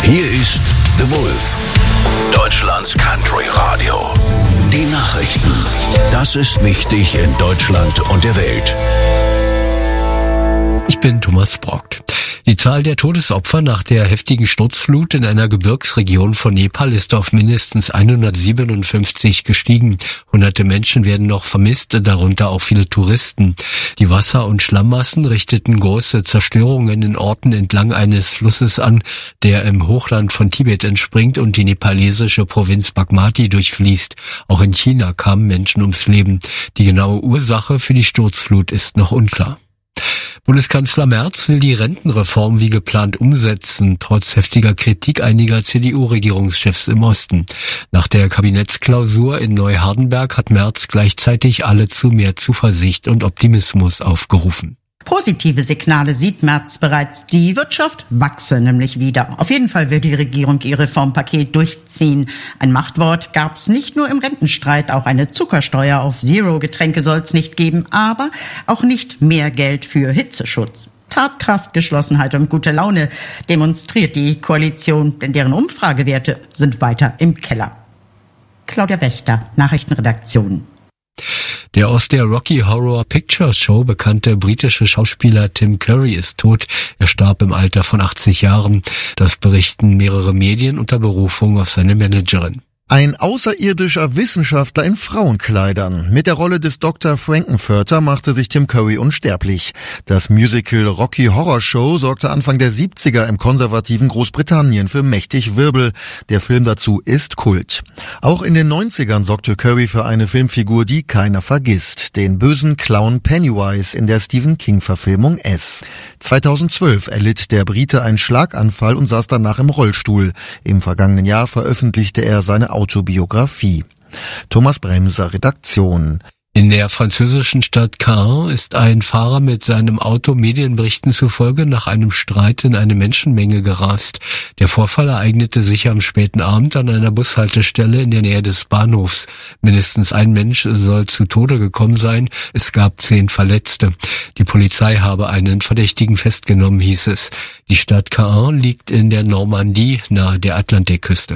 Hier ist The Wolf, Deutschlands Country Radio. Die Nachrichten. Das ist wichtig in Deutschland und der Welt. Ich bin Thomas Brock. Die Zahl der Todesopfer nach der heftigen Sturzflut in einer Gebirgsregion von Nepal ist auf mindestens 157 gestiegen. Hunderte Menschen werden noch vermisst, darunter auch viele Touristen. Die Wasser- und Schlammmassen richteten große Zerstörungen in Orten entlang eines Flusses an, der im Hochland von Tibet entspringt und die nepalesische Provinz Bagmati durchfließt. Auch in China kamen Menschen ums Leben. Die genaue Ursache für die Sturzflut ist noch unklar. Bundeskanzler Merz will die Rentenreform wie geplant umsetzen, trotz heftiger Kritik einiger CDU-Regierungschefs im Osten. Nach der Kabinettsklausur in Neuhardenberg hat Merz gleichzeitig alle zu mehr Zuversicht und Optimismus aufgerufen. Positive Signale sieht Merz bereits. Die Wirtschaft wachse nämlich wieder. Auf jeden Fall will die Regierung ihr Reformpaket durchziehen. Ein Machtwort gab's nicht nur im Rentenstreit. Auch eine Zuckersteuer auf Zero-Getränke soll's nicht geben, aber auch nicht mehr Geld für Hitzeschutz. Tatkraft, Geschlossenheit und gute Laune demonstriert die Koalition, denn deren Umfragewerte sind weiter im Keller. Claudia Wächter, Nachrichtenredaktion. Der aus der Rocky Horror Picture Show bekannte britische Schauspieler Tim Curry ist tot. Er starb im Alter von 80 Jahren. Das berichten mehrere Medien unter Berufung auf seine Managerin. Ein außerirdischer Wissenschaftler in Frauenkleidern. Mit der Rolle des Dr. Frankenfurter machte sich Tim Curry unsterblich. Das Musical Rocky Horror Show sorgte Anfang der 70er im konservativen Großbritannien für mächtig Wirbel. Der Film dazu ist Kult. Auch in den 90ern sorgte Curry für eine Filmfigur, die keiner vergisst. Den bösen Clown Pennywise in der Stephen King-Verfilmung S. 2012 erlitt der Brite einen Schlaganfall und saß danach im Rollstuhl. Im vergangenen Jahr veröffentlichte er seine Autobiografie. Thomas Bremser, Redaktion. In der französischen Stadt Caen ist ein Fahrer mit seinem Auto Medienberichten zufolge nach einem Streit in eine Menschenmenge gerast. Der Vorfall ereignete sich am späten Abend an einer Bushaltestelle in der Nähe des Bahnhofs. Mindestens ein Mensch soll zu Tode gekommen sein. Es gab 10 Verletzte. Die Polizei habe einen Verdächtigen festgenommen, hieß es. Die Stadt Caen liegt in der Normandie nahe der Atlantikküste.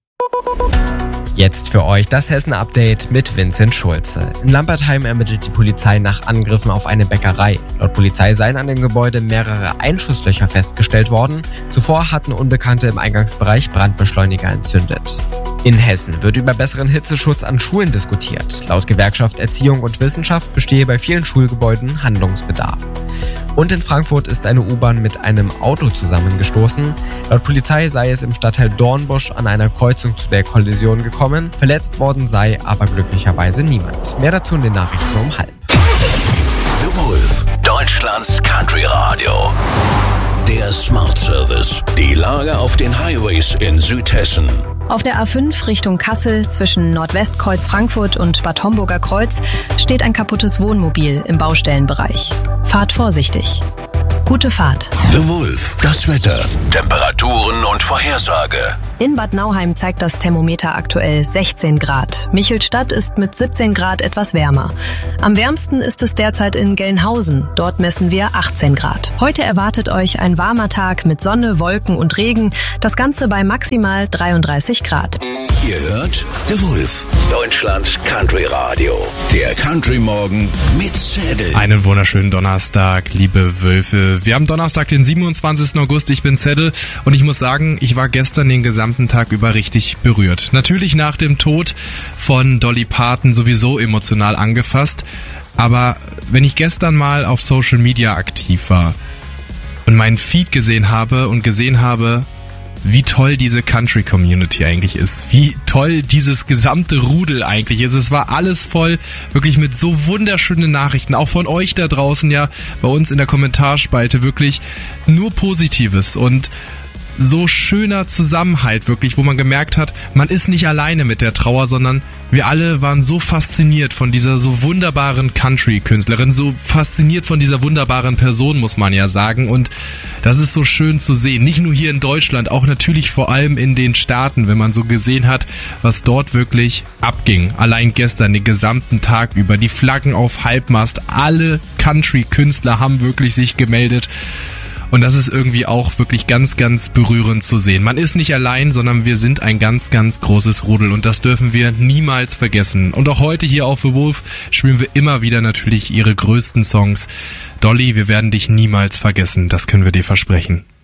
Jetzt für euch das Hessen-Update mit Vincent Schulze. In Lampertheim ermittelt die Polizei nach Angriffen auf eine Bäckerei. Laut Polizei seien an dem Gebäude mehrere Einschusslöcher festgestellt worden. Zuvor hatten Unbekannte im Eingangsbereich Brandbeschleuniger entzündet. In Hessen wird über besseren Hitzeschutz an Schulen diskutiert. Laut Gewerkschaft Erziehung und Wissenschaft bestehe bei vielen Schulgebäuden Handlungsbedarf. Und in Frankfurt ist eine U-Bahn mit einem Auto zusammengestoßen. Laut Polizei sei es im Stadtteil Dornbusch an einer Kreuzung zu der Kollision gekommen. Verletzt worden sei aber glücklicherweise niemand. Mehr dazu in den Nachrichten um 12:30. The Wolf, Deutschlands Country Radio. Der Smart Service. Die Lage auf den Highways in Südhessen. Auf der A5 Richtung Kassel zwischen Nordwestkreuz Frankfurt und Bad Homburger Kreuz steht ein kaputtes Wohnmobil im Baustellenbereich. Fahrt vorsichtig. Gute Fahrt. The Wolf, das Wetter, Temperaturen und Vorhersage. In Bad Nauheim zeigt das Thermometer aktuell 16 Grad. Michelstadt ist mit 17 Grad etwas wärmer. Am wärmsten ist es derzeit in Gelnhausen. Dort messen wir 18 Grad. Heute erwartet euch ein warmer Tag mit Sonne, Wolken und Regen. Das Ganze bei maximal 33 Grad. Ihr hört The Wolf, Deutschlands Country Radio. Der Country Morgen mit Zedel. Einen wunderschönen Donnerstag, liebe Wölfe. Wir haben Donnerstag, den 27. August. Ich bin Zedel und ich muss sagen, ich war gestern den gesamten Tag über richtig berührt. Natürlich nach dem Tod von Dolly Parton sowieso emotional angefasst. Aber wenn ich gestern mal auf Social Media aktiv war und meinen Feed gesehen habe, wie toll diese Country-Community eigentlich ist, wie toll dieses gesamte Rudel eigentlich ist. Es war alles voll, wirklich mit so wunderschönen Nachrichten, auch von euch da draußen, ja, bei uns in der Kommentarspalte, wirklich nur Positives und so schöner Zusammenhalt wirklich, wo man gemerkt hat, man ist nicht alleine mit der Trauer, sondern wir alle waren so fasziniert von dieser so wunderbaren Country-Künstlerin, so fasziniert von dieser wunderbaren Person, muss man ja sagen. Und das ist so schön zu sehen, nicht nur hier in Deutschland, auch natürlich vor allem in den Staaten, wenn man so gesehen hat, was dort wirklich abging. Allein gestern, den gesamten Tag über, die Flaggen auf Halbmast, alle Country-Künstler haben wirklich sich gemeldet. Und das ist irgendwie auch wirklich ganz, ganz berührend zu sehen. Man ist nicht allein, sondern wir sind ein ganz, ganz großes Rudel und das dürfen wir niemals vergessen. Und auch heute hier auf The Wolf spielen wir immer wieder natürlich ihre größten Songs. Dolly, wir werden dich niemals vergessen, das können wir dir versprechen.